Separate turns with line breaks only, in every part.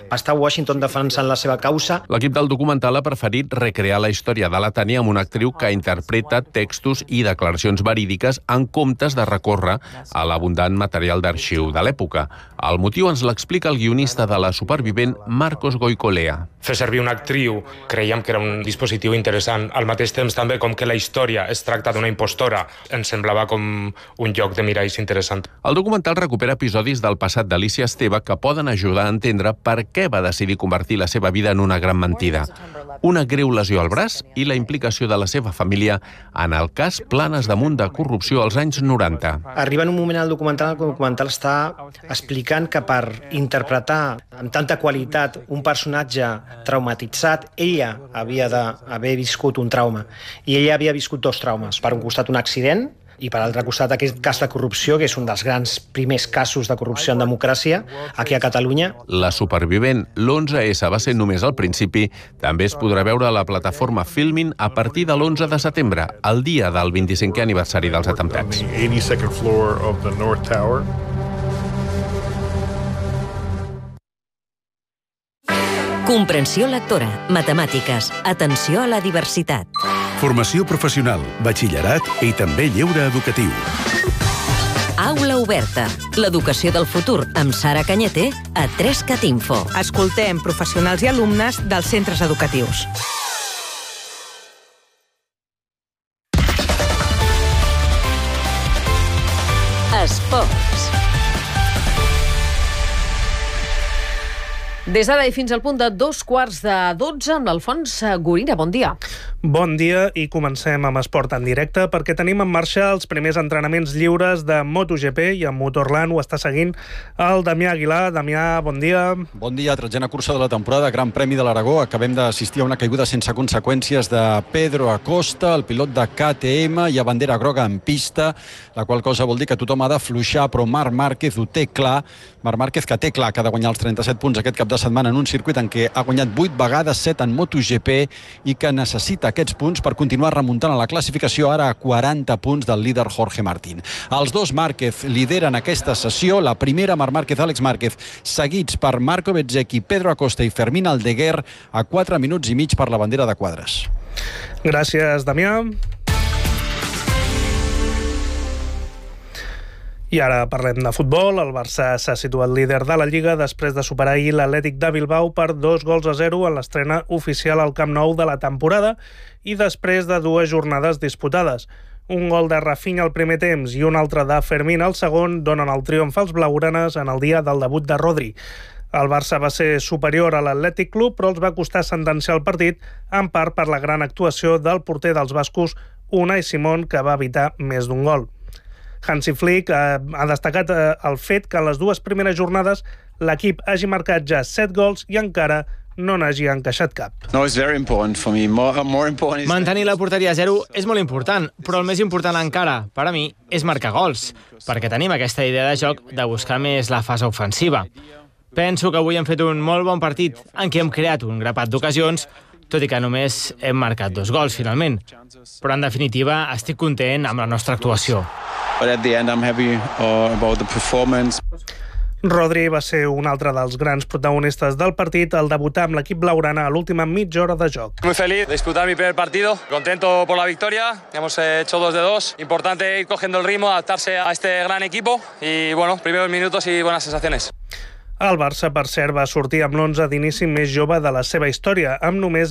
va estar a Washington defensant la seva causa.
L'equip del documental ha preferit recrear la història de la Tània amb una actriu que interpreta textos i declaracions verídiques en comptes de recórrer a l'abundant material d'arxiu de l'època. El motiu ens l'explica el guionista de la supervivent Marcos Goicolea.
Fer servir una actriu creiem que era un dispositiu interessant. Al mateix temps també, com que la història es tracta d'una impostora, ens semblava com un joc de miralls interessant.
El documental recupera episodis del passat d'Alícia Esteve que poden ajudar a entendre per què va decidir convertir la seva vida en una gran mentida. Una greu lesió al braç i la implicació de la seva família en el cas Planes damunt de corrupció als anys 90.
Arriba en un moment al documental en què el documental està explicant que per interpretar amb tanta qualitat un personatge traumatitzat, ella havia d'haver viscut un trauma. I ella havia viscut dos traumes. Per un costat un accident, i per altre costat aquest cas de corrupció, que és un dels grans primers casos de corrupció en democràcia aquí a Catalunya.
La supervivent, l'11S, va ser només al principi. També es podrà veure a la plataforma Filmin a partir de l'11 de setembre, el dia del 25è aniversari dels atemptats.
Comprensió lectora, matemàtiques, atenció a la diversitat.
Formació professional, batxillerat i també lleure educatiu.
Aula oberta. L'educació del futur amb Sara Cañete a 3cat Info.
Escoltem professionals i alumnes dels centres educatius.
Esports.
Des d'ara i fins al punt de 11:45 amb l'Alfons Gorina. Bon dia.
Bon dia i comencem amb esport en directe perquè tenim en marxa els primers entrenaments lliures de MotoGP i en Motorland ho està seguint el Damià Aguilar. Damià, bon dia.
Bon dia, tretzena cursa de la temporada, Gran Premi de l'Aragó. Acabem d'assistir a una caiguda sense conseqüències de Pedro Acosta, el pilot de KTM, i a bandera groga en pista, la qual cosa vol dir que tothom ha d'afluixar, però Marc Márquez ho té clar. Marc Márquez que té clar que ha de guanyar els 37 punts aquest cap de setmana en un circuit en què ha guanyat 8 vegades, 7 en MotoGP, i que necessita aquests punts per continuar remuntant a la classificació, ara a 40 punts del líder Jorge Martín. Els dos Márquez lideren aquesta sessió, la primera Marc Márquez, Àlex Márquez, seguits per Marco Bezzecchi, Pedro Acosta i Fermín Aldeguer, a 4 minuts i mig per la bandera de quadres.
Gràcies, Damià. I ara parlem de futbol. El Barça s'ha situat líder de la Lliga després de superar ahir l'Atlètic de Bilbao per 2-0 en l'estrena oficial al Camp Nou de la temporada i després de 2 jornades disputades. Un gol de Rafinha al primer temps i un altre de Fermín al segon donen el triomf als blaugranes en el dia del debut de Rodri. El Barça va ser superior a l'Atlètic Club, però els va costar sentenciar el partit, en part per la gran actuació del porter dels bascos, Unai Simón, que va evitar més d'un gol. Hansi Flick ha destacat el fet que en les 2 primeres jornades l'equip hagi marcat ja 7 gols i encara no n'hagi encaixat cap.
Mantenir la porteria a 0 és molt important, però el més important encara, per a mi, és marcar gols, perquè tenim aquesta idea de joc de buscar més la fase ofensiva. Penso que avui hem fet un molt bon partit en què hem creat un grapat d'ocasions, tot i que només hem marcat 2 gols, finalment. Però, en definitiva, estic content amb la nostra actuació.
Rodri va ser un altre dels grans protagonistes del partit al debutar amb l'equip blaugrana a l'última mitja hora de joc.
Muy feliz de disputar mi primer partido, contento por la victoria, hemos hecho 2 de 2, importante ir cogiendo el ritmo, adaptarse a este gran equipo y bueno, primeros minutos y buenas sensaciones.
El Barça, per cert, va sortir amb l'11 d'inici més jove de la seva història, amb només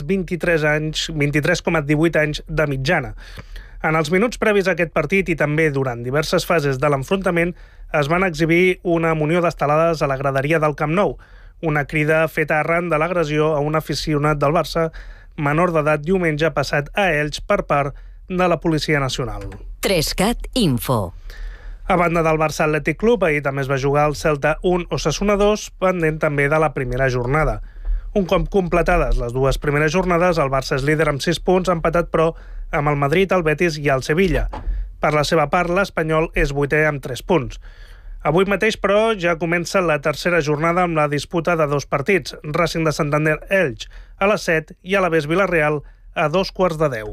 23,18 anys de mitjana. En els minuts previs a aquest partit i també durant diverses fases de l'enfrontament es van exhibir una munió d'estelades a la graderia del Camp Nou, una crida feta arran de l'agressió a un aficionat del Barça menor d'edat diumenge passat a Elx per part de la Policia Nacional.
3cat Info.
A banda del Barça Atlètic Club, ahir també es va jugar el Celta 1 Osasuna 2, pendent també de la primera jornada. Un cop completades les 2 primeres jornades, el Barça és líder amb 6 punts, empatat però amb el Madrid, el Betis i el Sevilla. Per la seva part, l'Espanyol és 8è amb 3 punts. Avui mateix, però, ja comença la tercera jornada amb la disputa de 2 partits, Racing de Santander Elx a les 7 i Alavés Vila-real a 9:45.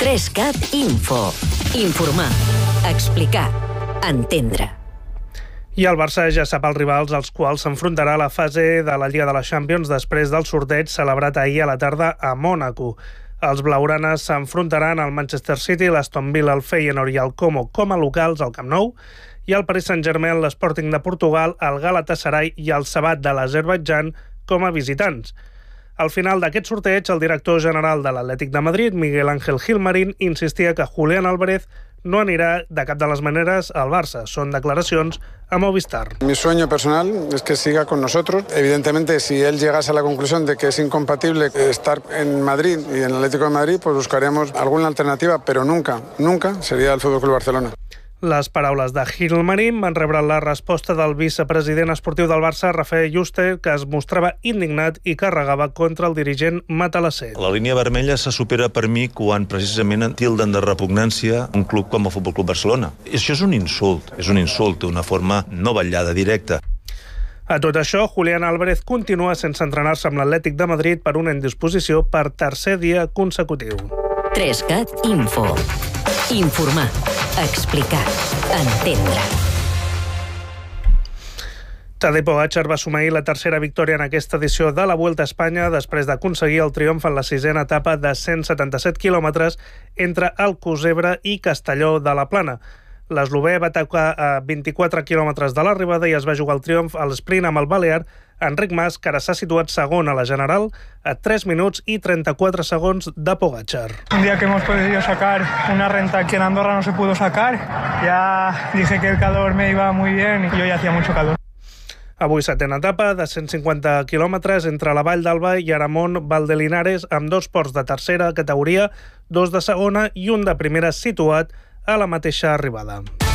3cat Info. Informar, explicar, entendre.
I el Barça ja sap els rivals als quals s'enfrontarà a la fase de la Lliga de la Champions després del sorteig celebrat ahir a la tarda a Mònaco. Els blaugranes s'enfrontaran al Manchester City, l'Aston Villa, el Feyenoord i el Como com a locals al Camp Nou, i el Paris Saint-Germain, l'Sporting de Portugal, el Galatasaray i el Sabat de l'Azerbaidjan com a visitants. Al final d'aquest sorteig, el director general de l'Atlètic de Madrid, Miguel Ángel Gilmarín, insistia que Julián Álvarez no anirà de cap de les maneres al Barça. Són declaracions a Movistar.
Mi sueño personal es que siga con nosotros. Evidentemente, si él llegase a la conclusión de que es incompatible estar en Madrid y en el Atlético de Madrid, pues buscaremos alguna alternativa, pero nunca sería el FC Barcelona.
Les paraules de Gilmarín van rebre la resposta del vicepresident esportiu del Barça, Rafael Yuste, que es mostrava indignat i carregava contra el dirigent matalasser.
La línia vermella se supera per mi quan precisament tilden de repugnància un club com el Futbol Club Barcelona. Això és un insult d'una forma no vetllada, directa.
A tot això, Julián Álvarez continua sense entrenar-se amb l'Atlètic de Madrid per una indisposició per tercer dia consecutiu.
3CAT Info. Informar, explicar, entendre.
Tadej Pogačar va assumir la tercera victòria en aquesta edició de la Vuelta a Espanya després d'aconseguir el triomf en la sisena etapa de 177 quilòmetres entre Alcocebre i Castelló de la Plana. L'eslovè va tocar a 24 quilòmetres de l'arribada i es va jugar el triomf al sprint amb el balear Enric Mas, que ara s'ha situat segon a la general a 3 minuts i 34 segons de Pogačar.
Un día que hemos podido sacar una renta que en Andorra no se pudo sacar. Ya dije que el calor me iba muy bien y hoy hacía mucho calor.
Avui setena etapa de 150 quilòmetres entre la Vall d'Alba i Aramón Valdelinares amb 2 ports de tercera categoria, 2 de segona i un de primera situat a la mateixa arribada.